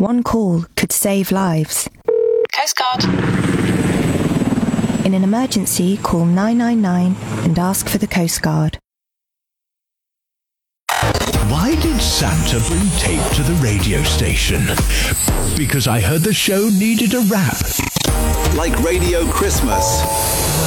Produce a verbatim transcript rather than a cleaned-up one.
One call could save lives. Coast Guard. In an emergency, call nine nine nine and ask for the Coast Guard. Why did Santa bring tape to the radio station? Because I heard the show needed a rap. Like Radio Christmas.